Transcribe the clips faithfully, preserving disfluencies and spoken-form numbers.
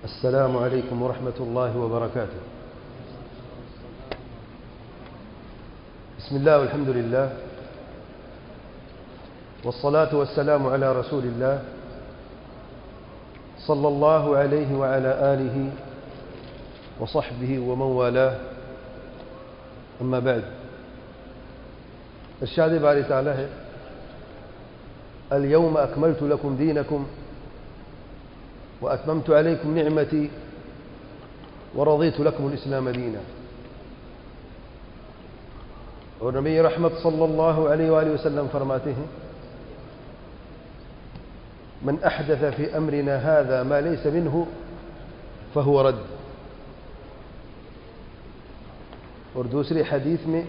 السلام عليكم ورحمة الله وبركاته. بسم الله والحمد لله والصلاة والسلام على رسول الله صلى الله عليه وعلى آله وصحبه ومن والاه. أما بعد، ارشاد باری تعالی ہے اليوم أكملت لكم دينكم وأتممت عليكم نعمتي ورضيت لكم الإسلام دينا. اور نبی رحمت صلی اللہ علیہ وآلہ وسلم فرماتے ہیں من احدث في امرنا هذا ما ليس منه فهو رد. اور دوسری حدیث میں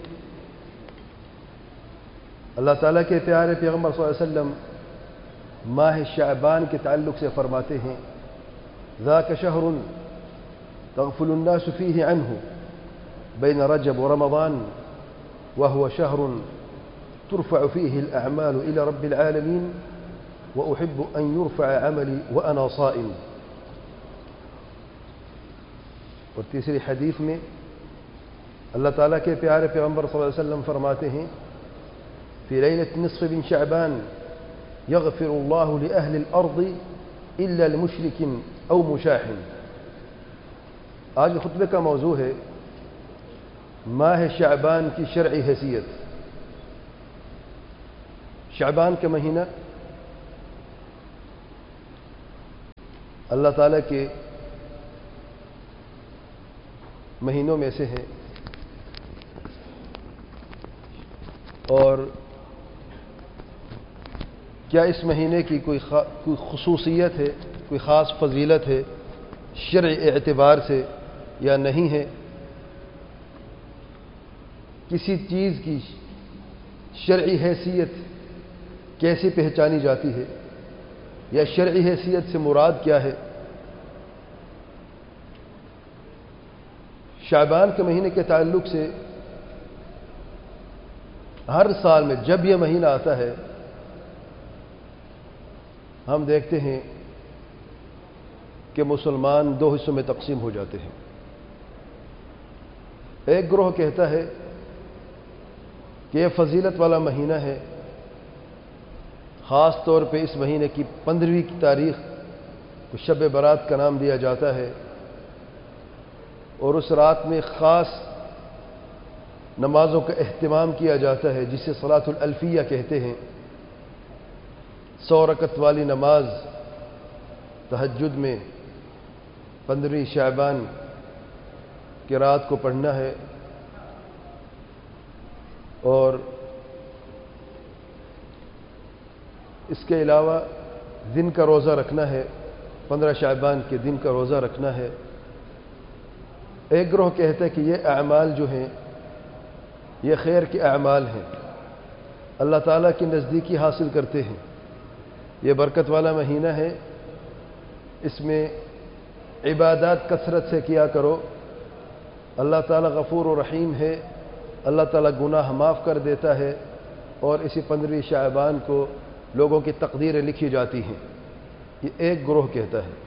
اللہ تعالیٰ کے پیارے پیغمبر صلی اللہ علیہ وسلم ماہ شعبان کے تعلق سے فرماتے ہیں ذاك شهر تغفل الناس فيه عنه بين رجب ورمضان وهو شهر ترفع فيه الأعمال إلى رب العالمين وأحب أن يرفع عملي وأنا صائم. اور تیسری حدیث میں اللہ تعالیٰ کے پیارے پیغمبر صلی اللہ علیہ وسلم فرماتے ہیں في ليلة نصف من شعبان يغفر الله لأهل الأرض إلا لمشرك أو مشاحن. آج خطبے کا موضوع ہے ماہ شعبان کی شرعی حیثیت. شعبان کا مہینہ اللہ تعالیٰ کے مہینوں میں سے ہے اور کیا اس مہینے کی کوئی کوئی خصوصیت ہے، کوئی خاص فضیلت ہے شرعی اعتبار سے یا نہیں ہے؟ کسی چیز کی شرعی حیثیت کیسے پہچانی جاتی ہے یا شرعی حیثیت سے مراد کیا ہے؟ شعبان کے مہینے کے تعلق سے ہر سال میں جب یہ مہینہ آتا ہے ہم دیکھتے ہیں کہ مسلمان دو حصوں میں تقسیم ہو جاتے ہیں. ایک گروہ کہتا ہے کہ یہ فضیلت والا مہینہ ہے، خاص طور پہ اس مہینے کی پندرہویں کی تاریخ کو شب برات کا نام دیا جاتا ہے اور اس رات میں خاص نمازوں کا اہتمام کیا جاتا ہے جسے صلاۃ الالفیہ کہتے ہیں. سو رکعت والی نماز تہجد میں پندرہویں شعبان کی رات کو پڑھنا ہے اور اس کے علاوہ دن کا روزہ رکھنا ہے، پندرہ شعبان کے دن کا روزہ رکھنا ہے. ایک گروہ کہتا ہے کہ یہ اعمال جو ہیں یہ خیر کے اعمال ہیں، اللہ تعالیٰ کی نزدیکی حاصل کرتے ہیں، یہ برکت والا مہینہ ہے، اس میں عبادات کثرت سے کیا کرو، اللہ تعالیٰ غفور و رحیم ہے، اللہ تعالیٰ گناہ معاف کر دیتا ہے اور اسی پندرہویں شعبان کو لوگوں کی تقدیریں لکھی جاتی ہیں. یہ ایک گروہ کہتا ہے.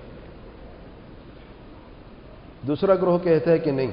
دوسرا گروہ کہتا ہے کہ نہیں،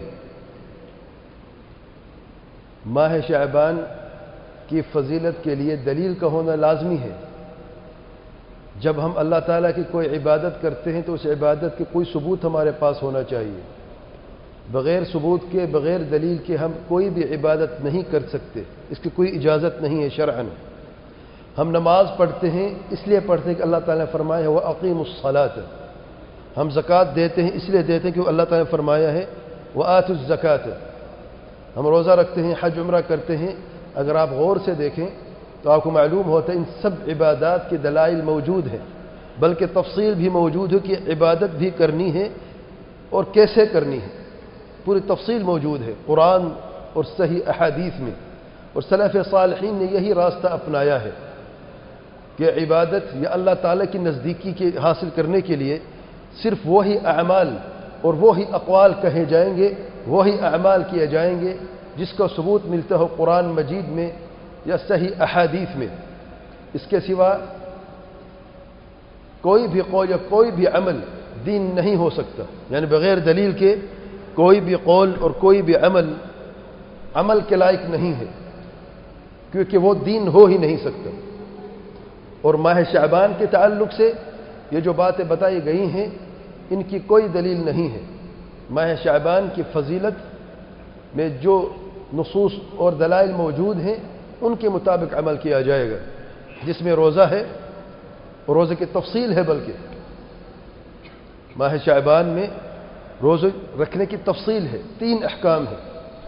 ماہ شعبان کی فضیلت کے لیے دلیل کا ہونا لازمی ہے. جب ہم اللہ تعالیٰ کی کوئی عبادت کرتے ہیں تو اس عبادت کے کوئی ثبوت ہمارے پاس ہونا چاہیے. بغیر ثبوت کے، بغیر دلیل کے ہم کوئی بھی عبادت نہیں کر سکتے، اس کی کوئی اجازت نہیں ہے شرعاً. ہم نماز پڑھتے ہیں اس لیے پڑھتے ہیں کہ اللہ تعالیٰ نے فرمایا ہے وَأَقِيمُوا الصَّلَاةَ. ہم زکوٰۃ دیتے ہیں اس لیے دیتے ہیں کہ اللہ تعالیٰ نے فرمایا ہے وَآتُوا الزَّكَاةَ. ہم روزہ رکھتے ہیں، حج عمرہ کرتے ہیں. اگر آپ غور سے دیکھیں تو آپ کو معلوم ہوتا ہے ان سب عبادات کے دلائل موجود ہیں، بلکہ تفصیل بھی موجود ہے کہ عبادت بھی کرنی ہے اور کیسے کرنی ہے، پوری تفصیل موجود ہے قرآن اور صحیح احادیث میں. اور سلف صالحین نے یہی راستہ اپنایا ہے کہ عبادت یا اللہ تعالیٰ کی نزدیکی کے حاصل کرنے کے لیے صرف وہی اعمال اور وہی اقوال کہے جائیں گے، وہی اعمال کیے جائیں گے جس کا ثبوت ملتا ہو قرآن مجید میں یا صحیح احادیث میں. اس کے سوا کوئی بھی قول یا کوئی بھی عمل دین نہیں ہو سکتا، یعنی بغیر دلیل کے کوئی بھی قول اور کوئی بھی عمل عمل کے لائق نہیں ہے، کیونکہ وہ دین ہو ہی نہیں سکتا۔ اور ماہ شعبان کے تعلق سے یہ جو باتیں بتائی گئی ہیں ان کی کوئی دلیل نہیں ہے۔ ماہ شعبان کی فضیلت میں جو نصوص اور دلائل موجود ہیں ان کے مطابق عمل کیا جائے گا، جس میں روزہ ہے، روزے کی تفصیل ہے، بلکہ ماہ شعبان میں روزے رکھنے کی تفصیل ہے، تین احکام ہیں،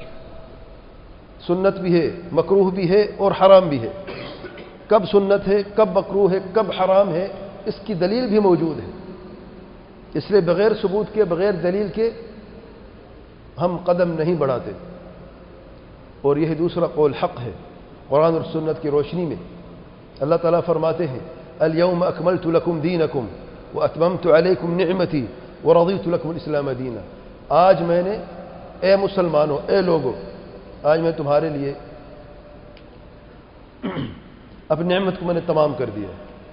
سنت بھی ہے، مکروہ بھی ہے اور حرام بھی ہے۔ کب سنت ہے، کب مکروہ ہے، کب حرام ہے، اس کی دلیل بھی موجود ہے۔ اس لیے بغیر ثبوت کے، بغیر دلیل کے ہم قدم نہیں بڑھاتے۔ اور یہی دوسرا قول حق ہے قرآن اور سنت کی روشنی میں۔ اللہ تعالیٰ فرماتے ہیں الیوم اکملت لکم دینکم واتممت علیکم نعمتی ورضیت لکم الاسلام دینا۔ آج میں نے، اے مسلمانوں، اے لوگوں، آج میں تمہارے لیے اپنی نعمت کو میں نے تمام کر دیا،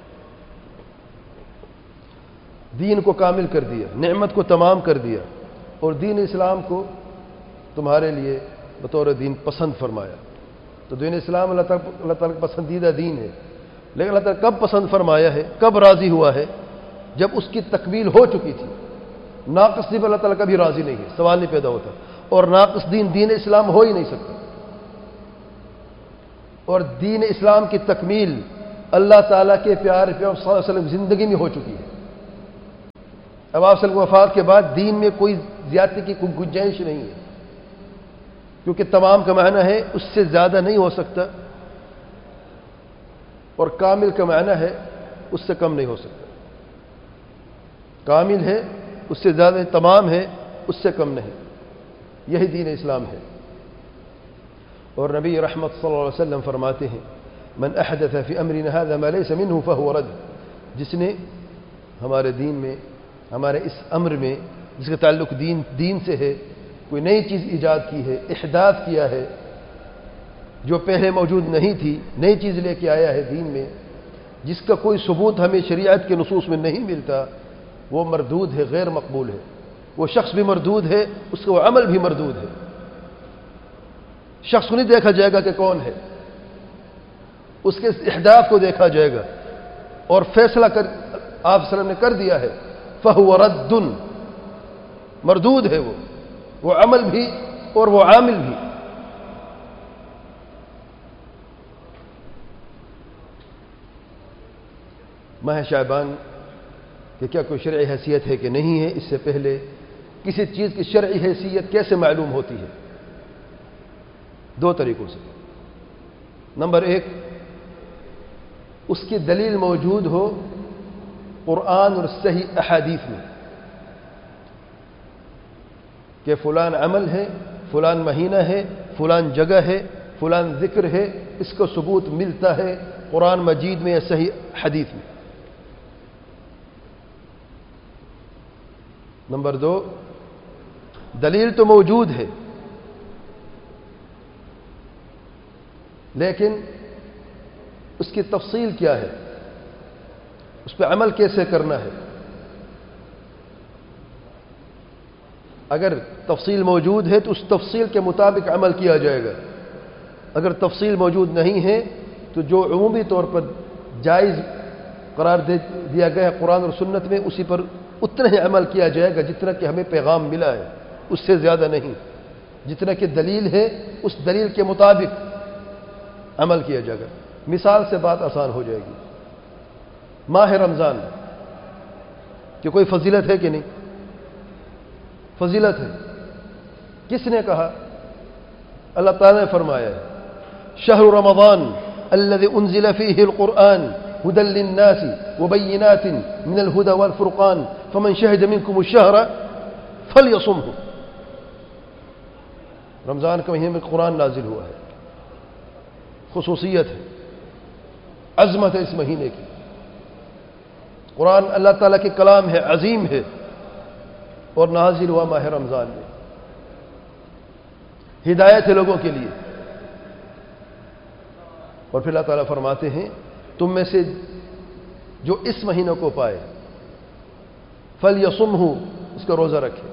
دین کو کامل کر دیا، نعمت کو تمام کر دیا، اور دین اسلام کو تمہارے لیے بطور دین پسند فرمایا۔ تو دین اسلام اللہ تعالیٰ اللہ تعالیٰ کا پسندیدہ دین ہے، لیکن اللہ تعالیٰ کب پسند فرمایا ہے، کب راضی ہوا ہے؟ جب اس کی تکمیل ہو چکی تھی۔ ناقص دین پر اللہ تعالیٰ کبھی راضی نہیں ہے، سوال نہیں پیدا ہوتا، اور ناقص دین دین اسلام ہو ہی نہیں سکتا۔ اور دین اسلام کی تکمیل اللہ تعالیٰ کے پیارے پیغمبر صلی اللہ علیہ وسلم زندگی میں ہو چکی ہے۔ اب آپ صلی اللہ علیہ وسلم کی وفات کے بعد دین میں کوئی زیادتی کی کوئی گنجائش نہیں ہے، کیونکہ تمام کا معنی ہے اس سے زیادہ نہیں ہو سکتا، اور کامل کا معنی ہے اس سے کم نہیں ہو سکتا۔ کامل ہے اس سے زیادہ، تمام ہے اس سے کم نہیں، یہی دین اسلام ہے۔ اور نبی رحمت صلی اللہ علیہ وسلم فرماتے ہیں من احدث فی امرنا هذا ما ليس منه فهو رد۔ جس نے ہمارے دین میں، ہمارے اس امر میں جس کا تعلق دین دین سے ہے، کوئی نئی چیز ایجاد کی ہے، احداث کیا ہے جو پہلے موجود نہیں تھی، نئی چیز لے کے آیا ہے دین میں، جس کا کوئی ثبوت ہمیں شریعت کے نصوص میں نہیں ملتا، وہ مردود ہے، غیر مقبول ہے۔ وہ شخص بھی مردود ہے، اس کا وہ عمل بھی مردود ہے۔ شخص کو نہیں دیکھا جائے گا کہ کون ہے، اس کے احداث کو دیکھا جائے گا، اور فیصلہ کر آپ صلی اللہ علیہ وسلم نے کر دیا ہے فَهُوَ رَدٌّ، مردود ہے وہ وہ عمل بھی اور وہ عامل بھی۔ ماہ شعبان کہ کیا کوئی شرعی حیثیت ہے کہ نہیں ہے؟ اس سے پہلے کسی چیز کی شرعی حیثیت کیسے معلوم ہوتی ہے؟ دو طریقوں سے۔ نمبر ایک، اس کی دلیل موجود ہو قرآن اور صحیح احادیث میں کہ فلان عمل ہے، فلان مہینہ ہے، فلان جگہ ہے، فلان ذکر ہے، اس کو ثبوت ملتا ہے قرآن مجید میں یا صحیح حدیث میں۔ نمبر دو، دلیل تو موجود ہے لیکن اس کی تفصیل کیا ہے، اس پہ عمل کیسے کرنا ہے۔ اگر تفصیل موجود ہے تو اس تفصیل کے مطابق عمل کیا جائے گا، اگر تفصیل موجود نہیں ہے تو جو عمومی طور پر جائز قرار دے دیا گیا ہے قرآن اور سنت میں، اسی پر اتنا ہی عمل کیا جائے گا جتنا کہ ہمیں پیغام ملا ہے، اس سے زیادہ نہیں۔ جتنا کہ دلیل ہے اس دلیل کے مطابق عمل کیا جائے گا۔ مثال سے بات آسان ہو جائے گی۔ ماہ رمضان کہ کوئی فضیلت ہے کہ نہیں؟ فضیلت ہے۔ کس نے کہا؟ اللہ تعالیٰ نے فرمایا ہے شہر رمضان الذي انزل فيه القرآن هدى للناس وبينات من الهدى والفرقان فمن شهد منكم الشهر فليصمه۔ رمضان کے مہینے میں قرآن نازل ہوا ہے، خصوصیت ہے، عظمت ہے اس مہینے کی۔ قرآن اللہ تعالیٰ کے کلام ہے، عظیم ہے، اور نازل ہوا ماہ رمضان میں، ہدایت ہے لوگوں کے لیے۔ اور پھر اللہ تعالیٰ فرماتے ہیں تم میں سے جو اس مہینوں کو پائے فلیصمہ، اس کا روزہ رکھے۔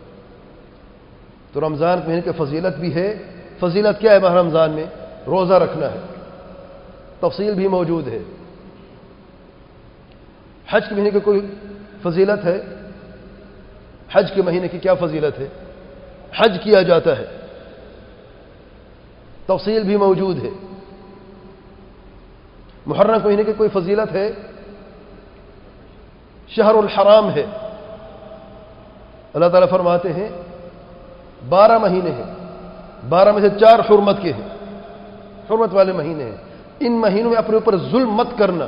تو رمضان کے مہینے کی فضیلت بھی ہے۔ فضیلت کیا ہے ماہ رمضان میں؟ روزہ رکھنا ہے، تفصیل بھی موجود ہے۔ حج کے مہینے کی کوئی فضیلت ہے؟ حج کے مہینے کی کیا فضیلت ہے؟ حج کیا جاتا ہے، تفصیل بھی موجود ہے۔ محرم کے مہینے کی کوئی فضیلت ہے؟ شہر الحرام ہے۔ اللہ تعالیٰ فرماتے ہیں بارہ مہینے ہیں، بارہ میں سے چار حرمت کے ہیں، حرمت والے مہینے ہیں۔ ان مہینوں میں اپنے اوپر ظلم مت کرنا۔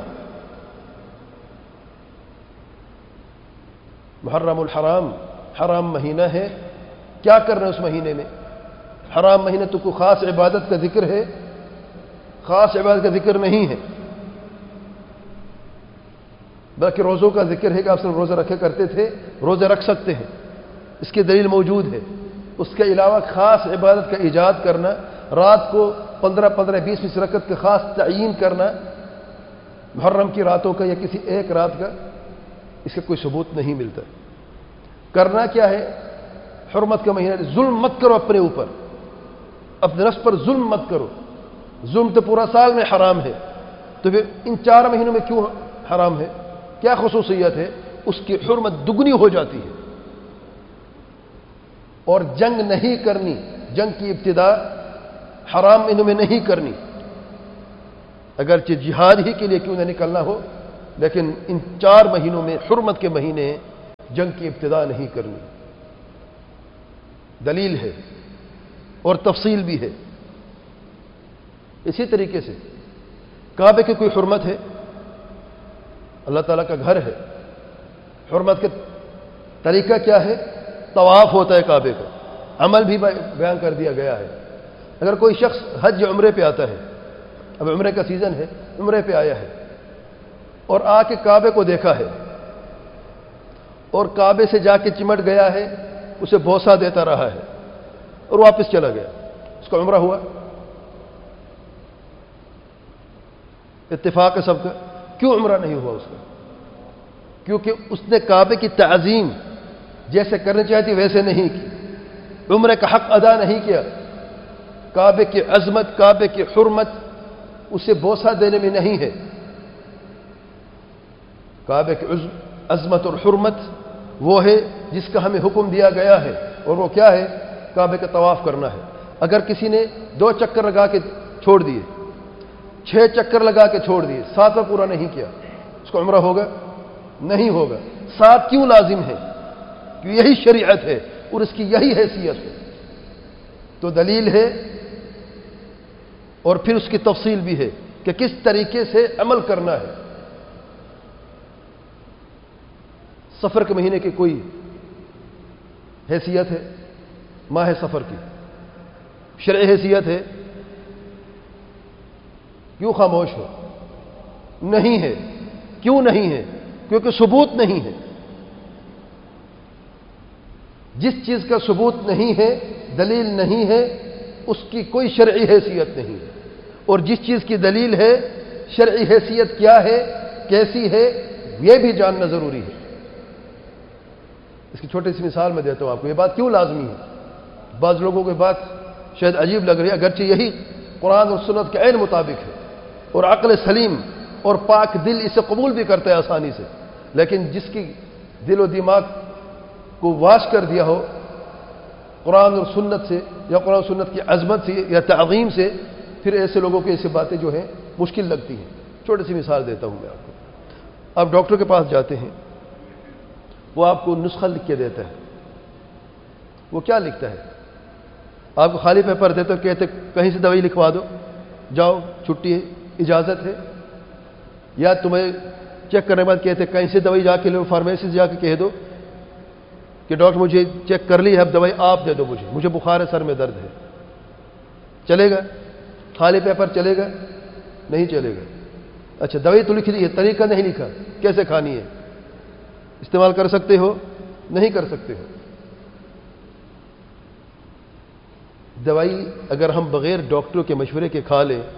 محرم الحرام، حرام مہینہ ہے، کیا کرنا ہے اس مہینے میں؟ حرام مہینے تو کوئی خاص عبادت کا ذکر ہے؟ خاص عبادت کا ذکر نہیں ہے، بلکہ روزوں کا ذکر ہے کہ آپ صرف روزہ رکھے کرتے تھے، روزہ رکھ سکتے ہیں، اس کی دلیل موجود ہے۔ اس کے علاوہ خاص عبادت کا ایجاد کرنا، رات کو پندرہ پندرہ بیس بیس رکعت کا خاص تعین کرنا محرم کی راتوں کا یا کسی ایک رات کا، اس کا کوئی ثبوت نہیں ملتا۔ کرنا کیا ہے؟ حرمت کا مہینہ، ظلم مت کرو اپنے اوپر، اپنے نفس پر ظلم مت کرو۔ ظلم تو پورا سال میں حرام ہے، تو پھر ان چار مہینوں میں کیوں حرام ہے؟ کیا خصوصیت ہے؟ اس کی حرمت دگنی ہو جاتی ہے۔ اور جنگ نہیں کرنی، جنگ کی ابتدا حرام مہینوں میں نہیں کرنی، اگرچہ جہاد ہی کے لیے کیوں نہ نکلنا ہو، لیکن ان چار مہینوں میں، حرمت کے مہینے، جنگ کی ابتدا نہیں کرنی۔ دلیل ہے اور تفصیل بھی ہے۔ اسی طریقے سے کعبے کی کوئی حرمت ہے؟ اللہ تعالیٰ کا گھر ہے، حرمت کا طریقہ کیا ہے؟ طواف ہوتا ہے کعبے کا، عمل بھی بیان کر دیا گیا ہے۔ اگر کوئی شخص حج یا عمرے پہ آتا ہے، اب عمرے کا سیزن ہے، عمرے پہ آیا ہے اور آ کے کعبے کو دیکھا ہے اور کعبے سے جا کے چمٹ گیا ہے، اسے بوسہ دیتا رہا ہے اور واپس چلا گیا، اس کا عمرہ ہوا؟ اتفاق ہے سب کا، کیوں عمرہ نہیں ہوا اس کا؟ کیونکہ اس نے کعبے کی تعظیم جیسے کرنی چاہتی ویسے نہیں کی، عمرے کا حق ادا نہیں کیا۔ کعبے کی عظمت، کعبے کی حرمت اسے بوسہ دینے میں نہیں ہے۔ کعبے کی عظمت اور حرمت وہ ہے جس کا ہمیں حکم دیا گیا ہے، اور وہ کیا ہے؟ کعبے کا طواف کرنا ہے۔ اگر کسی نے دو چکر لگا کے چھوڑ دیے، چھ چکر لگا کے چھوڑ دیے، ساتواں پورا نہیں کیا، اس کو عمرہ ہوگا؟ نہیں ہوگا۔ سات کیوں لازم ہے؟ کہ یہی شریعت ہے اور اس کی یہی حیثیت ہے۔ تو دلیل ہے اور پھر اس کی تفصیل بھی ہے کہ کس طریقے سے عمل کرنا ہے۔ سفر کے مہینے کی کوئی حیثیت ہے؟ ماہ سفر کی شرعی حیثیت ہے؟ کیوں خاموش ہو؟ نہیں ہے۔ کیوں نہیں ہے؟ کیونکہ ثبوت نہیں ہے۔ جس چیز کا ثبوت نہیں ہے، دلیل نہیں ہے، اس کی کوئی شرعی حیثیت نہیں ہے، اور جس چیز کی دلیل ہے، شرعی حیثیت کیا ہے، کیسی ہے، یہ بھی جاننا ضروری ہے۔ اس کی چھوٹی سی مثال میں دیتا ہوں آپ کو، یہ بات کیوں لازمی ہے۔ بعض لوگوں کو یہ بات شاید عجیب لگ رہی ہے، اگرچہ یہی قرآن اور سنت کے عین مطابق ہے اور عقل سلیم اور پاک دل اسے قبول بھی کرتا ہے آسانی سے، لیکن جس کی دل و دماغ کو واش کر دیا ہو قرآن اور سنت سے، یا قرآن و سنت کی عظمت سے یا تعظیم سے، پھر ایسے لوگوں کو ایسی باتیں جو ہیں مشکل لگتی ہیں۔ چھوٹی سی مثال دیتا ہوں میں آپ کو۔ آپ ڈاکٹر کے پاس جاتے ہیں، وہ آپ کو نسخہ لکھ کے دیتا ہے۔ وہ کیا لکھتا ہے؟ آپ کو خالی پیپر دیتے تو کہتے کہیں سے دوائی لکھوا دو، جاؤ چھٹی ہے، اجازت ہے، یا تمہیں چیک کرنے کے بعد کہتے کہیں سے دوائی جا کے لو، فارمیسی سے جا کے کہہ دو کہ ڈاکٹر مجھے چیک کر لی ہے، اب دوائی آپ دے دو، مجھے مجھے بخار ہے، سر میں درد ہے۔ چلے گا؟ خالی پیپر چلے گا؟ نہیں چلے گا۔ اچھا دوائی تو لکھ دی ہے، طریقہ نہیں لکھا، کیسے کھانی ہے، استعمال کر سکتے ہو؟ نہیں کر سکتے ہو۔ دوائی اگر ہم بغیر ڈاکٹروں کے مشورے کے کھا لیں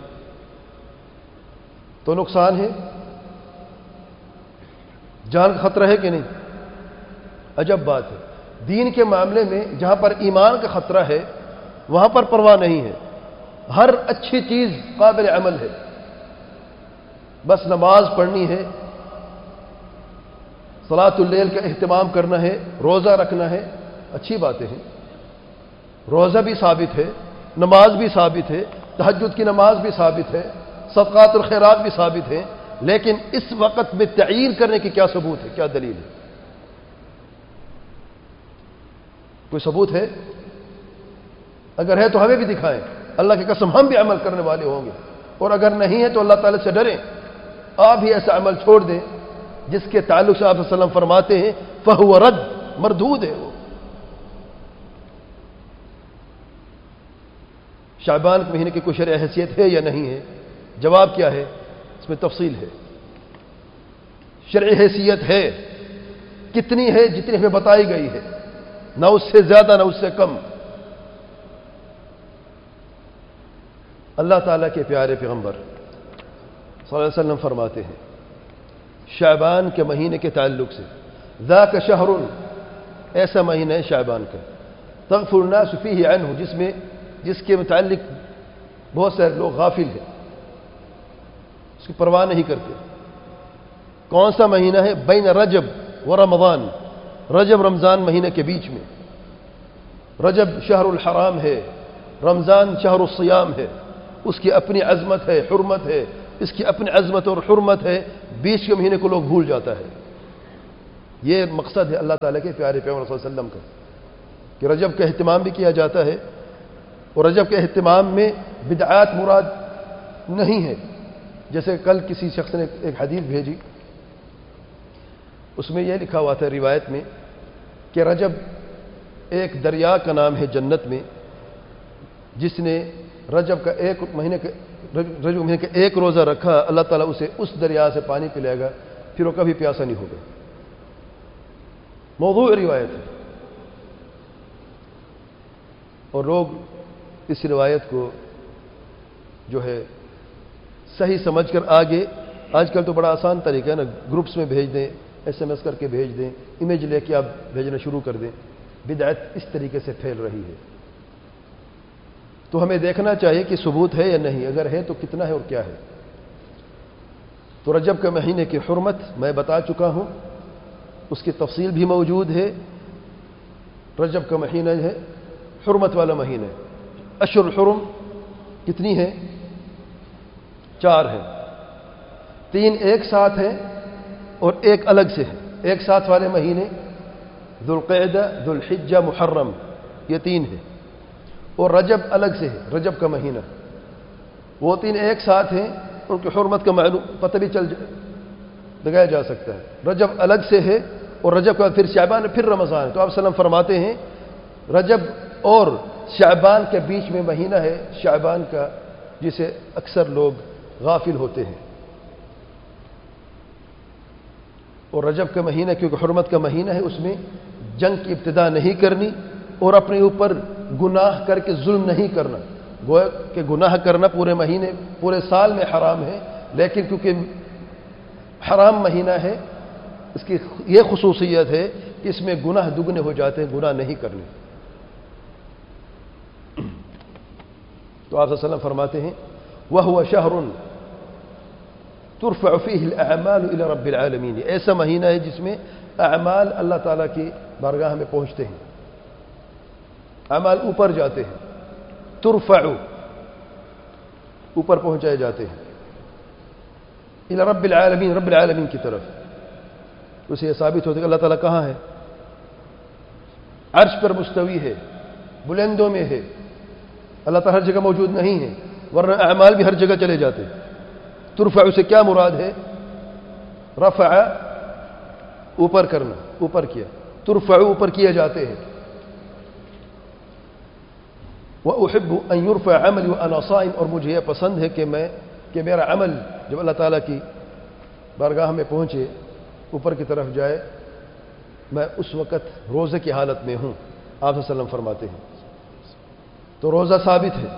تو نقصان ہے، جان کا خطرہ ہے کہ نہیں؟ عجب بات ہے، دین کے معاملے میں جہاں پر ایمان کا خطرہ ہے وہاں پر پرواہ نہیں ہے، ہر اچھی چیز قابل عمل ہے، بس نماز پڑھنی ہے، صلاۃ اللیل کا اہتمام کرنا ہے، روزہ رکھنا ہے، اچھی باتیں ہیں، روزہ بھی ثابت ہے، نماز بھی ثابت ہے، تہجد کی نماز بھی ثابت ہے، صدقات الخیرات بھی ثابت ہیں، لیکن اس وقت میں تعیین کرنے کی کیا ثبوت ہے، کیا دلیل ہے؟ کوئی ثبوت ہے؟ اگر ہے تو ہمیں بھی دکھائیں، اللہ کی قسم ہم بھی عمل کرنے والے ہوں گے، اور اگر نہیں ہے تو اللہ تعالی سے ڈریں، آپ بھی ایسا عمل چھوڑ دیں جس کے تعلق سے آپ صلی اللہ علیہ وسلم فرماتے ہیں فَهُوَ رَدْ، مردود ہے وہ۔ شعبان کے مہینے کی کوئی شرعی حیثیت ہے یا نہیں ہے؟ جواب کیا ہے؟ اس میں تفصیل ہے، شرعی حیثیت ہے، کتنی ہے؟ جتنی ہمیں بتائی گئی ہے، نہ اس سے زیادہ نہ اس سے کم۔ اللہ تعالیٰ کے پیارے پیغمبر صلی اللہ علیہ وسلم فرماتے ہیں شعبان کے مہینے کے تعلق سے، ذاک شہر، ایسا مہینہ ہے شعبان کا، تغفل الناس فیہ عنہ، جس میں جس کے متعلق بہت سارے لوگ غافل ہیں، اس کی پرواہ نہیں کرتے۔ کون سا مہینہ ہے؟ بین رجب و رمضان، رجب رمضان مہینے کے بیچ میں۔ رجب شہر الحرام ہے، رمضان شہر الصیام ہے، اس کی اپنی عظمت ہے، حرمت ہے، اس کی اپنی عظمت اور حرمت ہے، بیچ کے مہینے کو لوگ بھول جاتا ہے۔ یہ مقصد ہے اللہ تعالیٰ کے پیارے پیغمبر صلی اللہ علیہ وسلم کا کہ رجب کا اہتمام بھی کیا جاتا ہے، اور رجب کے اہتمام میں بدعات مراد نہیں ہے۔ جیسے کل کسی شخص نے ایک حدیث بھیجی، اس میں یہ لکھا ہوا تھا روایت میں کہ رجب ایک دریا کا نام ہے جنت میں، جس نے رجب کا ایک مہینے کے رجب مہینے کا ایک روزہ رکھا، اللہ تعالیٰ اسے اس دریا سے پانی پلائے گا، پھر وہ کبھی پیاسا نہیں ہوگا۔ موضوع روایت ہے، اور لوگ اس روایت کو جو ہے صحیح سمجھ کر آگے، آج کل تو بڑا آسان طریقہ ہے نا، گروپس میں بھیج دیں، ایس ایم ایس کر کے بھیج دیں، امیج لے کے آپ بھیجنا شروع کر دیں، بدعت اس طریقے سے پھیل رہی ہے۔ تو ہمیں دیکھنا چاہیے کہ ثبوت ہے یا نہیں، اگر ہے تو کتنا ہے اور کیا ہے۔ تو رجب کے مہینے کی حرمت میں بتا چکا ہوں، اس کی تفصیل بھی موجود ہے۔ رجب کا مہینہ ہے حرمت والا مہینہ ہے۔ اشہر الحرم کتنی ہے؟ چار ہیں، تین ایک ساتھ ہیں اور ایک الگ سے ہے۔ ایک ساتھ والے مہینے ذوالقعدہ، ذوالحجہ، محرم، یہ تین ہیں، اور رجب الگ سے ہے، رجب کا مہینہ۔ وہ تین ایک ساتھ ہیں، ان کی حرمت کا معلوم پتہ بھی چل لگایا جا سکتا ہے۔ رجب الگ سے ہے، اور رجب کا پھر شعبان، پھر رمضان ہے۔ تو آپ صلی اللہ علیہ وسلم فرماتے ہیں رجب اور شعبان کے بیچ میں مہینہ ہے شعبان کا، جسے اکثر لوگ غافل ہوتے ہیں۔ اور رجب کا مہینہ کیونکہ حرمت کا مہینہ ہے، اس میں جنگ کی ابتدا نہیں کرنی، اور اپنے اوپر گناہ کر کے ظلم نہیں کرنا۔ گویا کہ گناہ کرنا پورے مہینے پورے سال میں حرام ہے، لیکن کیونکہ حرام مہینہ ہے، اس کی یہ خصوصیت ہے کہ اس میں گناہ دگنے ہو جاتے ہیں، گناہ نہیں کرنے۔ تو آپ صلی اللہ علیہ وسلم فرماتے ہیں وَهُوَ شَهْرٌ تُرْفَعُ فِيهِ الْأَعْمَالُ إِلَى رَبِّ الْعَالَمِينَ، ایسا مہینہ ہے جس میں اعمال اللہ تعالیٰ کی بارگاہ میں پہنچتے ہیں، اعمال اوپر جاتے ہیں، ترفع اوپر پہنچائے جاتے ہیں، الى رب العالمین، رب العالمین کی طرف۔ تو اسے یہ ثابت ہوتا ہے کہ اللہ تعالیٰ کہاں ہے؟ عرش پر مستوی ہے، بلندوں میں ہے، اللہ تعالیٰ ہر جگہ موجود نہیں ہے، ورنہ اعمال بھی ہر جگہ چلے جاتے۔ ترفع سے کیا مراد ہے؟ رفع اوپر کرنا، اوپر کیا، ترفع اوپر کیے جاتے ہیں۔ وَأُحِبُّ أَن يُرْفَعَ عَمَلِي وَأَنَا صَائِمٌ، اور مجھے یہ پسند ہے کہ میں کہ میرا عمل جب اللہ تعالیٰ کی بارگاہ میں پہنچے، اوپر کی طرف جائے، میں اس وقت روزے کی حالت میں ہوں، آپ صلی اللہ علیہ وسلم فرماتے ہیں۔ تو روزہ ثابت ہے۔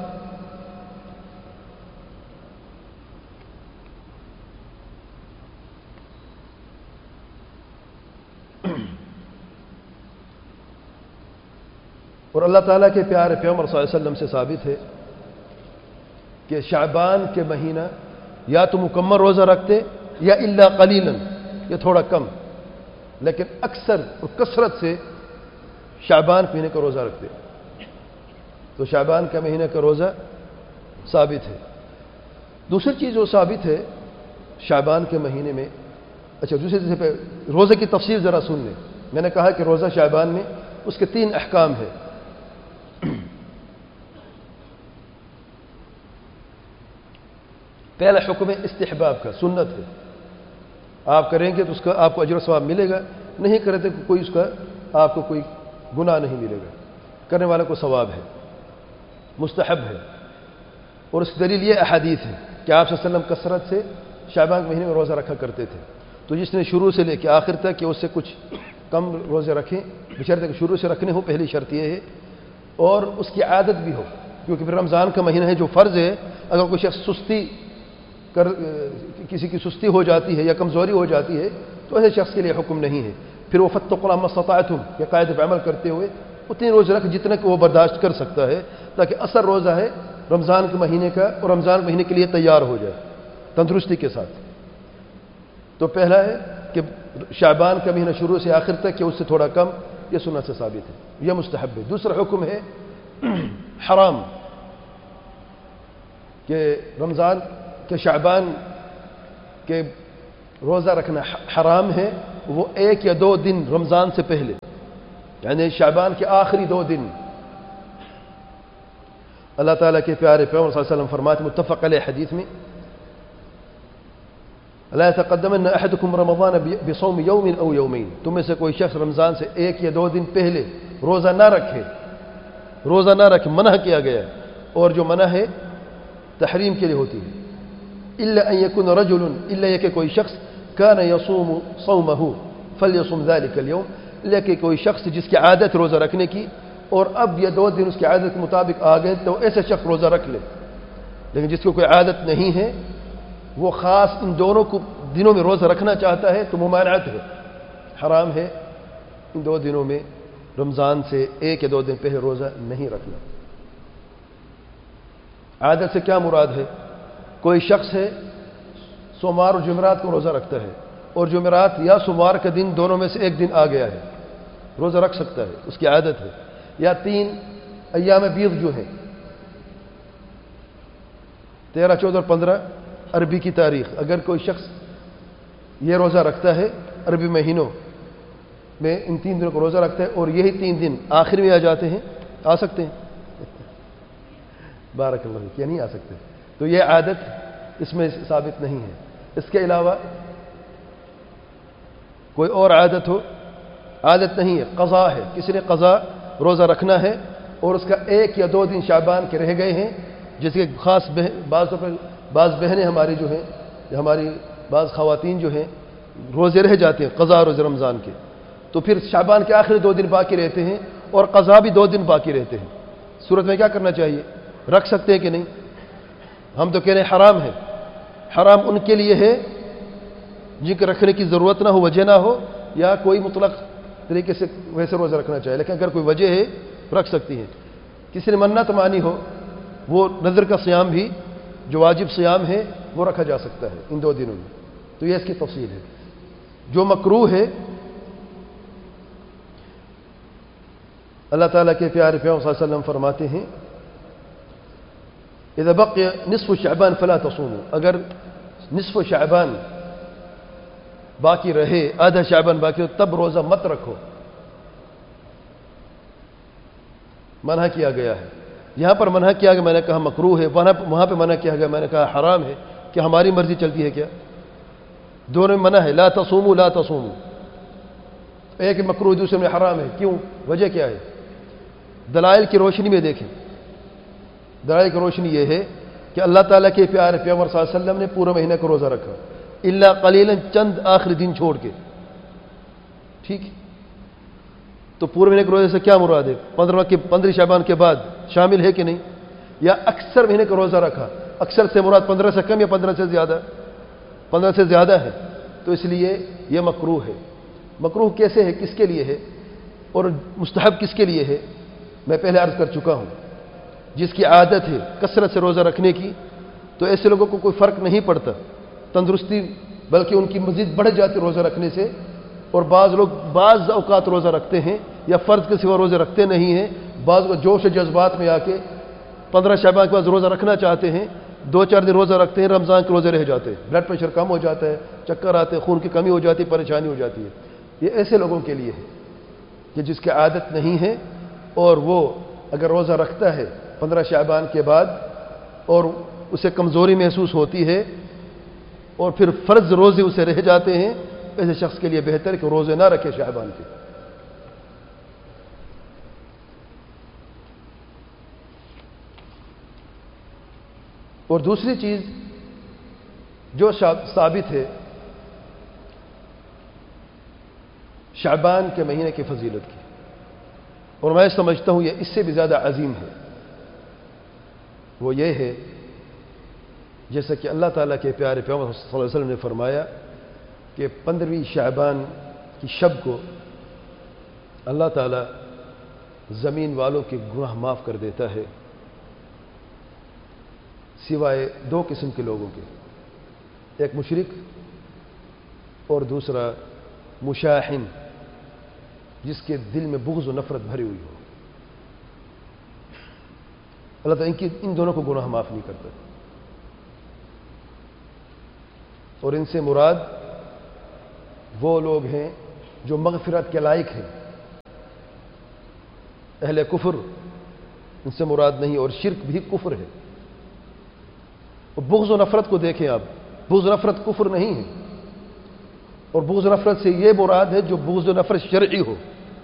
اور اللہ تعالیٰ کے پیارے پیغمبر صلی اللہ علیہ وسلم سے ثابت ہے کہ شعبان کے مہینہ یا تو مکمل روزہ رکھتے یا الا قلیلاً یا تھوڑا کم، لیکن اکثر اور کثرت سے شعبان کے مہینے کا روزہ رکھتے. تو شعبان کا مہینہ کا روزہ ثابت ہے. دوسری چیز جو ثابت ہے شعبان کے مہینے میں، اچھا دوسری چیز پہ روزے کی تفصیل ذرا سن لیں. میں نے کہا کہ روزہ شعبان میں اس کے تین احکام ہیں. پہلا حکم ہے استحباب کا، سنت ہے. آپ کریں گے تو اس کا آپ کو اجر و ثواب ملے گا، نہیں کرتے تو کوئی اس کا آپ کو کوئی گناہ نہیں ملے گا، کرنے والے کو ثواب ہے، مستحب ہے. اور اس کی دلیل یہ احادیث ہے کہ آپ صلی اللہ علیہ وسلم کثرت سے شعبان کے مہینے میں روزہ رکھا کرتے تھے. تو جس نے شروع سے لے کے آخر تک کہ اس سے کچھ کم روزے رکھیں، بشرط کہ شروع سے رکھنے ہو، پہلی شرط یہ ہے، اور اس کی عادت بھی ہو، کیونکہ پھر رمضان کا مہینہ ہے جو فرض ہے. اگر کوئی شخص سستی کر کسی کی سستی ہو جاتی ہے یا کمزوری ہو جاتی ہے تو ایسے شخص کے لیے حکم نہیں ہے. پھر وہ فاتقوا اللہ ما استطعتم کے قاعدے پہ عمل کرتے ہوئے اتنی روزے رکھ جتنا کہ وہ برداشت کر سکتا ہے، تاکہ اثر روزہ ہے رمضان کے مہینے کا اور رمضان مہینے کے لیے تیار ہو جائے تندرستی کے ساتھ. تو پہلا ہے کہ شعبان کا مہینہ شروع سے آخر تک کہ اس سے تھوڑا کم، یہ سنت سے ثابت ہے، یہ مستحب ہے. دوسرا حکم ہے حرام، کہ رمضان کہ شعبان کے روزہ رکھنا حرام ہے، وہ ایک یا دو دن رمضان سے پہلے، یعنی شعبان کے آخری دو دن. اللہ تعالیٰ کے پیارے پیغمبر صلی اللہ علیہ وسلم فرماتے متفق علیہ حدیث میں، لا يتقدمن احدكم رمضان بصوم يوم او يومين، تم میں سے کوئی شخص رمضان سے ایک یا دو دن پہلے روزہ نہ رکھے، روزہ نہ رکھے منع کیا گیا، اور جو منع ہے تحریم کے لیے ہوتی ہے. الا ان يكون رجل، الا یہ کہ کوئی شخص كان يصوم صومه فليصم ذلك اليوم، لیکن کوئی شخص جس کی عادت روزہ رکھنے کی اور اب یہ دو دن اس کی عادت کے مطابق آ گئے تو ایسے شخص روزہ رکھ لے. لیکن جس کو کوئی عادت نہیں ہے، وہ خاص ان دونوں کو دنوں میں روزہ رکھنا چاہتا ہے تو ممانعت ہے، حرام ہے ان دو دنوں میں رمضان سے ایک یا دو دن پہلے روزہ نہیں رکھنا. عادت سے کیا مراد ہے؟ کوئی شخص ہے سوموار اور جمعرات کو روزہ رکھتا ہے، اور جمعرات یا سوموار کا دن دونوں میں سے ایک دن آ گیا ہے، روزہ رکھ سکتا ہے، اس کی عادت ہے. یا تین ایام بیض جو ہے تیرہ چودہ اور پندرہ عربی کی تاریخ، اگر کوئی شخص یہ روزہ رکھتا ہے عربی مہینوں میں، ان تین دنوں کو روزہ رکھتا ہے اور یہی تین دن آخر میں آ جاتے ہیں، آ سکتے ہیں بارک اللہ کیا نہیں آ سکتے. تو یہ عادت اس میں ثابت نہیں ہے. اس کے علاوہ کوئی اور عادت ہو، عادت نہیں ہے، قضا ہے، کسی نے قضا روزہ رکھنا ہے اور اس کا ایک یا دو دن شعبان کے رہ گئے ہیں، جیسے کہ خاص بعض بعض بہنیں ہماری جو ہیں، ہماری بعض خواتین جو ہیں روزے رہ جاتے ہیں قضا روزے رمضان کے، تو پھر شعبان کے آخری دو دن باقی رہتے ہیں اور قضا بھی دو دن باقی رہتے ہیں. صورت میں کیا کرنا چاہیے؟ رکھ سکتے ہیں کہ نہیں؟ ہم تو کہہ رہے ہیں حرام ہے. حرام ان کے لیے ہے جن کے رکھنے کی ضرورت نہ ہو، وجہ نہ ہو، یا کوئی مطلق طریقے سے ویسے روزہ رکھنا چاہیے. لیکن اگر کوئی وجہ ہے رکھ سکتی ہیں. کسی نے منت مانی ہو، وہ نظر کا صیام بھی جو واجب صیام ہے وہ رکھا جا سکتا ہے ان دو دنوں میں. تو یہ اس کی تفصیل ہے. جو مکروہ ہے، اللہ تعالیٰ کے پیارے پیغمبر صلی اللہ علیہ وسلم فرماتے ہیں اذا بقي نصف شعبان فلا تصوموا، اگر نصف شعبان باقی رہے، آدھا شعبان باقی ہو، تب روزہ مت رکھو. منع کیا گیا ہے. یہاں پر منع کیا گیا، میں نے کہا مکروہ ہے، وہاں پہ منع کیا گیا میں نے کہا حرام ہے. کہ ہماری مرضی چلتی ہے کیا؟ دونوں میں منع ہے، لا تصوموا لا تصوموا. ایک مکروہ دوسرے میں حرام ہے. کیوں؟ وجہ کیا ہے؟ دلائل کی روشنی میں دیکھیں. دلائل کی روشنی یہ ہے کہ اللہ تعالیٰ کے پیارے پیغمبر صلی اللہ علیہ وسلم نے پورے مہینے کو روزہ رکھا، الا قلیلا، چند آخری دن چھوڑ کے. ٹھیک، تو پورے مہینے کے روزے سے کیا مراد ہے؟ پندرہ کے پندرہ شعبان کے بعد شامل ہے کہ نہیں؟ یا اکثر مہینے کا روزہ رکھا، اکثر سے مراد پندرہ سے کم یا پندرہ سے زیادہ؟ پندرہ سے زیادہ ہے. تو اس لیے یہ مکروہ ہے. مکروہ کیسے ہے؟ کس کے لیے ہے؟ اور مستحب کس کے لیے ہے؟ میں پہلے عرض کر چکا ہوں، جس کی عادت ہے کثرت سے روزہ رکھنے کی، تو ایسے لوگوں کو کوئی فرق نہیں پڑتا تندرستی، بلکہ ان کی مزید بڑھ جاتی روزہ رکھنے سے۔ اور بعض لوگ بعض اوقات روزہ رکھتے ہیں یا فرض کے سوا روزے رکھتے نہیں ہیں، بعض کو جوش و جذبات میں آ کے پندرہ شعبان کے بعد روزہ رکھنا چاہتے ہیں، دو چار دن روزہ رکھتے ہیں، رمضان کے روزے رہ جاتے ہیں، بلڈ پریشر کم ہو جاتا ہے، چکر آتے ہیں، خون کی کمی ہو جاتی ہے، پریشانی ہو جاتی ہے۔ یہ ایسے لوگوں کے لیے ہے کہ جس کی عادت نہیں ہے، اور وہ اگر روزہ رکھتا ہے پندرہ شعبان کے بعد اور اسے کمزوری محسوس ہوتی ہے اور پھر فرض روزے اسے رہ جاتے ہیں، ایسے شخص کے لیے بہتر ہے کہ روزے نہ رکھے شعبان کے۔ اور دوسری چیز جو ثابت ہے شعبان کے مہینے کی فضیلت کی، اور میں سمجھتا ہوں یہ اس سے بھی زیادہ عظیم ہے، وہ یہ ہے جیسا کہ اللہ تعالیٰ کے پیارے پیغمبر صلی اللہ علیہ وسلم نے فرمایا کہ پندرہویں شعبان کی شب کو اللہ تعالیٰ زمین والوں کے گناہ معاف کر دیتا ہے سوائے دو قسم کے لوگوں کے، ایک مشرک اور دوسرا مشاحن، جس کے دل میں بغض و نفرت بھری ہوئی ہو۔ اللہ تعالیٰ ان کی ان دونوں کو گناہ معاف نہیں کرتا، اور ان سے مراد وہ لوگ ہیں جو مغفرت کے لائق ہیں، اہل کفر ان سے مراد نہیں، اور شرک بھی کفر ہے۔ اور بغض و نفرت کو دیکھیں آپ، بغض و نفرت کفر نہیں ہے، اور بغض و نفرت سے یہ مراد ہے جو بغض و نفرت شرعی ہو،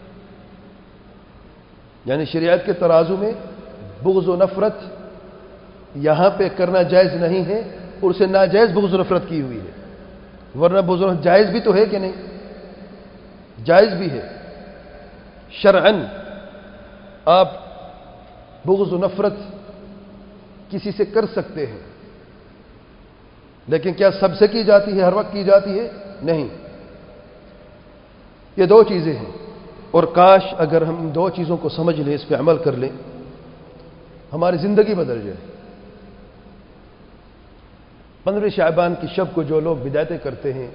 یعنی شریعت کے ترازو میں بغض و نفرت یہاں پہ کرنا جائز نہیں ہے، اور اسے ناجائز بغض و نفرت کی ہوئی ہے، ورنہ بغض و نفرت جائز بھی تو ہے کہ نہیں؟ جائز بھی ہے شرعاً، آپ بغض و نفرت کسی سے کر سکتے ہیں، لیکن کیا سب سے کی جاتی ہے، ہر وقت کی جاتی ہے؟ نہیں۔ یہ دو چیزیں ہیں، اور کاش اگر ہم ان دو چیزوں کو سمجھ لیں، اس پہ عمل کر لیں، ہماری زندگی بدل جائے۔ پندرہ شعبان کی شب کو جو لوگ بدعتیں کرتے ہیں،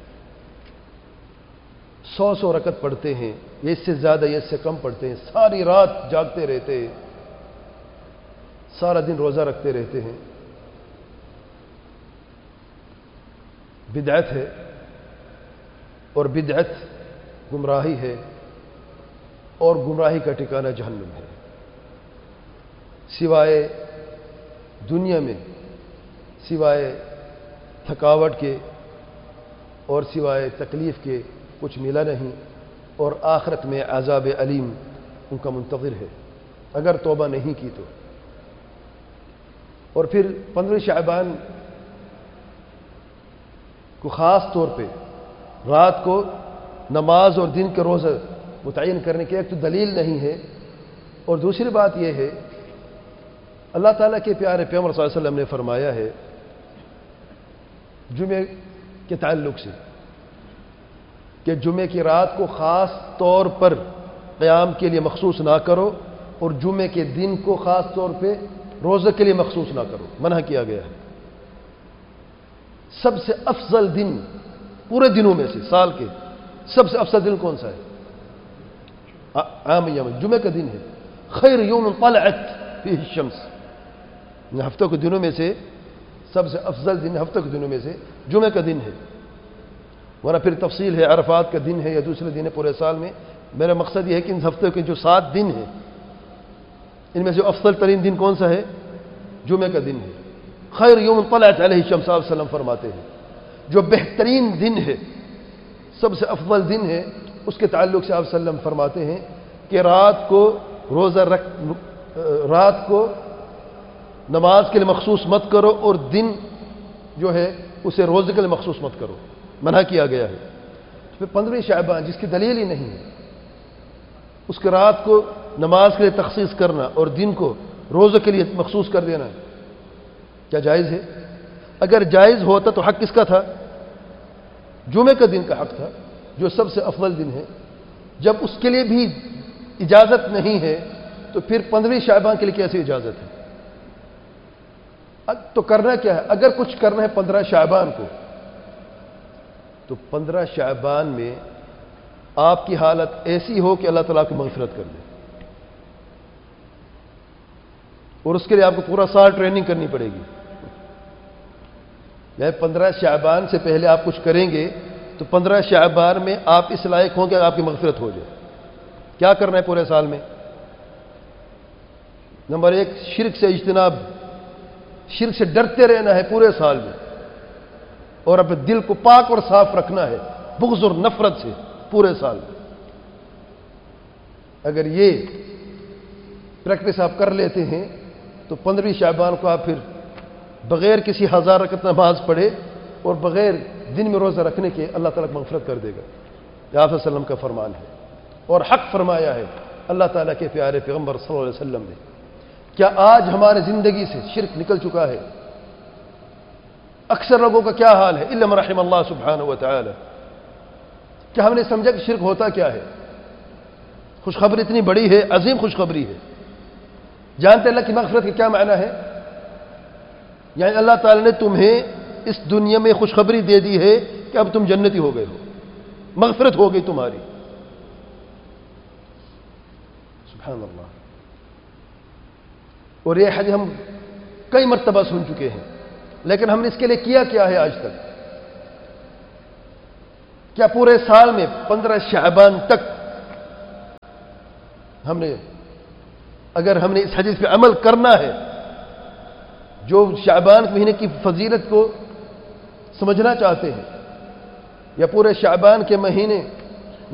سو سو رکعت پڑھتے ہیں، یہ اس سے زیادہ یہ اس سے کم پڑھتے ہیں، ساری رات جاگتے رہتے ہیں، سارا دن روزہ رکھتے رہتے ہیں، بدعت ہے، اور بدعت گمراہی ہے، اور گمراہی کا ٹھکانہ جہنم ہے۔ سوائے دنیا میں سوائے تھکاوٹ کے اور سوائے تکلیف کے کچھ ملا نہیں، اور آخرت میں عذاب علیم ان کا منتظر ہے اگر توبہ نہیں کی تو۔ اور پھر پندرہ شعبان کو خاص طور پہ رات کو نماز اور دن کے روزہ متعین کرنے کی ایک تو دلیل نہیں ہے، اور دوسری بات یہ ہے اللہ تعالیٰ کے پیارے پیغمبر صلی اللہ علیہ وسلم نے فرمایا ہے جمعے کے تعلق سے کہ جمعے کی رات کو خاص طور پر قیام کے لیے مخصوص نہ کرو، اور جمعے کے دن کو خاص طور پہ روزہ کے لیے مخصوص نہ کرو، منع کیا گیا ہے۔ سب سے افضل دن پورے دنوں میں سے سال کے سب سے افضل دن کون سا ہے؟ عام یوم جمعہ کا دن ہے، خیر یوم طلعت فیہ الشمس، ہفتوں کے دنوں میں سے سب سے افضل دن ہفتوں کے دنوں میں سے جمعہ کا دن ہے، ورنہ پھر تفصیل ہے عرفات کا دن ہے یا دوسرے دن ہے پورے سال میں۔ میرا مقصد یہ ہے کہ ان ہفتوں کے جو سات دن ہیں ان میں سے افضل ترین دن کون سا ہے؟ جمعہ کا دن ہے، خیر یوم طلعت علیہ الشمس، صلی اللہ علیہ وسلم فرماتے ہیں جو بہترین دن ہے، سب سے افضل دن ہے، اس کے تعلق سے آپ صلی اللہ علیہ وسلم فرماتے ہیں کہ رات کو روزہ رکھ رات کو نماز کے لیے مخصوص مت کرو، اور دن جو ہے اسے روزے کے لیے مخصوص مت کرو، منع کیا گیا ہے۔ پھر پندرہ شعبان جس کی دلیل ہی نہیں ہے، اس کے رات کو نماز کے لیے تخصیص کرنا اور دن کو روزے کے لیے مخصوص کر دینا کیا جائز ہے؟ اگر جائز ہوتا تو حق کس کا تھا؟ جمعے کا دن کا حق تھا جو سب سے افضل دن ہے۔ جب اس کے لیے بھی اجازت نہیں ہے تو پھر پندرہویں شعبان کے لیے کیسی اجازت ہے؟ تو کرنا کیا ہے؟ اگر کچھ کرنا ہے پندرہ شعبان کو، تو پندرہ شعبان میں آپ کی حالت ایسی ہو کہ اللہ تعالیٰ کو مغفرت کر دے، اور اس کے لیے آپ کو پورا سال ٹریننگ کرنی پڑے گی۔ یعنی پندرہ شعبان سے پہلے آپ کچھ کریں گے تو پندرہ شعبان میں آپ اس لائق ہوں کہ آپ کی مغفرت ہو جائے۔ کیا کرنا ہے پورے سال میں؟ نمبر ایک، شرک سے اجتناب، شرک سے ڈرتے رہنا ہے پورے سال میں، اور اپنے دل کو پاک اور صاف رکھنا ہے بغض اور نفرت سے پورے سال میں۔ اگر یہ پریکٹس آپ کر لیتے ہیں تو پندرہویں شعبان کو آپ پھر بغیر کسی ہزار رکعت نماز پڑھے اور بغیر دن میں روزہ رکھنے کے اللہ تعالیٰ مغفرت کر دے گا۔ یہ آپ صلی اللہ علیہ وسلم کا فرمان ہے، اور حق فرمایا ہے اللہ تعالیٰ کے پیارے پیغمبر صلی اللہ علیہ وسلم نے۔ کیا آج ہمارے زندگی سے شرک نکل چکا ہے؟ اکثر لوگوں کا کیا حال ہے؟ الا من رحم اللہ سبحانہ و تعالی۔ کیا ہم نے سمجھا کہ شرک ہوتا کیا ہے؟ خوشخبری اتنی بڑی ہے، عظیم خوشخبری ہے۔ جانتے اللہ کی مغفرت کا کیا معنی ہے؟ یعنی اللہ تعالی نے تمہیں اس دنیا میں خوشخبری دے دی ہے کہ اب تم جنتی ہو گئے ہو، مغفرت ہو گئی تمہاری۔ سبحان اللہ۔ اور یہ حدیث ہم کئی مرتبہ سن چکے ہیں، لیکن ہم نے اس کے لیے کیا کیا ہے آج تک؟ کیا پورے سال میں پندرہ شعبان تک ہم نے، اگر ہم نے اس حدیث پہ عمل کرنا ہے، جو شعبان مہینے کی فضیلت کو سمجھنا چاہتے ہیں، یا پورے شعبان کے مہینے